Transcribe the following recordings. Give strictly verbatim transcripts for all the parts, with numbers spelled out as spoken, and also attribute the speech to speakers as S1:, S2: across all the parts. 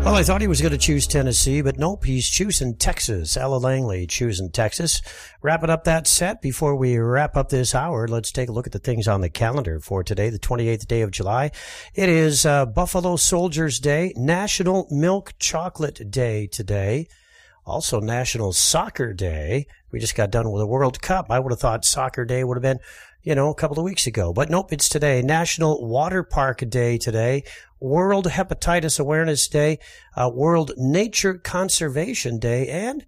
S1: Well, I thought he was going to choose Tennessee, but nope, he's choosing Texas. Ella Langley choosing Texas. Wrapping up that set. Before we wrap up this hour, let's take a look at the things on the calendar for today, the twenty-eighth day of July. It is uh, Buffalo Soldiers Day, National Milk Chocolate Day today. Also National Soccer Day. We just got done with the World Cup. I would have thought Soccer Day would have been, you know, a couple of weeks ago. But nope, it's today. National Water Park Day today. World Hepatitis Awareness Day. Uh, World Nature Conservation Day. And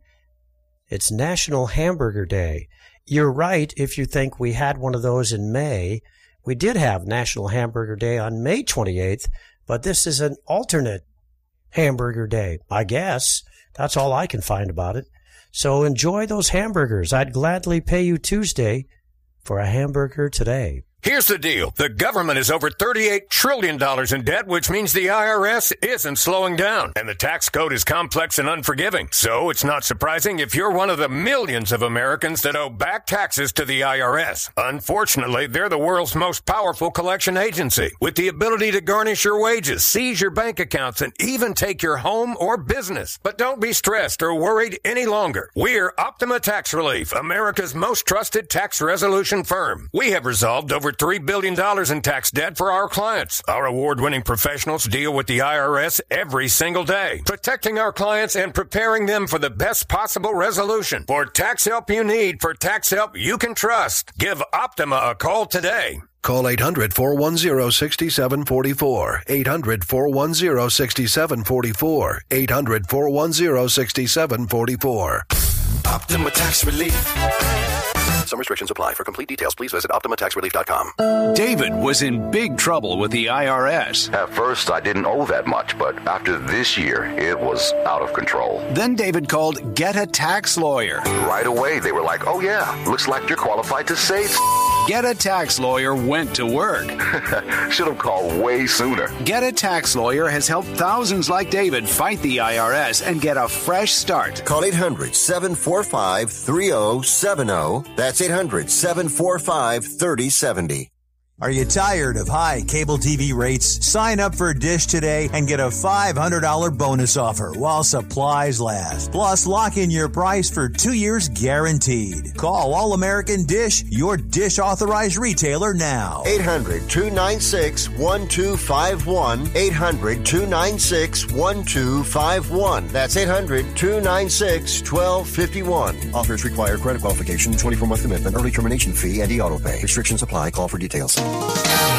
S1: it's National Hamburger Day. You're right if you think we had one of those in May. We did have National Hamburger Day on May twenty-eighth, but this is an alternate Hamburger Day, I guess. That's all I can find about it. So enjoy those hamburgers. I'd gladly pay you Tuesday for a hamburger today.
S2: Here's the deal. The government is over thirty-eight trillion dollars in debt, which means the I R S isn't slowing down. And the tax code is complex and unforgiving. So it's not surprising if you're one of the millions of Americans that owe back taxes to the I R S. Unfortunately, they're the world's most powerful collection agency, with the ability to garnish your wages, seize your bank accounts, and even take your home or business. But don't be stressed or worried any longer. We're Optima Tax Relief, America's most trusted tax resolution firm. We have resolved over three billion dollars in tax debt for our clients. Our award-winning professionals deal with the I R S every single day, protecting our clients and preparing them for the best possible resolution. For tax help you need, for tax help you can trust, give Optima a call today.
S3: Call eight hundred, four one zero, six seven four four. eight hundred, four one zero, six seven four four. eight hundred, four one zero, six seven four four.
S4: Optima Tax Relief.
S3: Some restrictions apply. For complete details, please visit Optima Tax Relief dot com.
S5: David was in big trouble with the I R S.
S6: At first, I didn't owe that much, but after this year, it was out of control.
S5: Then David called Get a Tax Lawyer.
S6: Right away, they were like, oh yeah, looks like you're qualified to save.
S5: Get a Tax Lawyer went to work.
S6: Should have called way sooner.
S5: Get a Tax Lawyer has helped thousands like David fight the I R S and get a fresh start.
S4: Call eight hundred, seven four five, three zero seven zero. That's eight hundred, seven four five, three zero seven zero.
S7: Are you tired of high cable T V rates? Sign up for Dish today and get a five hundred dollars bonus offer while supplies last. Plus, lock in your price for two years guaranteed. Call All American Dish, your Dish authorized retailer now.
S4: eight hundred, two nine six, one two five one. eight hundred, two nine six, one two five one. That's eight hundred, two nine six, one two five one. Offers require credit qualification, twenty-four month commitment, early termination fee, and e-auto pay. Restrictions apply. Call for details.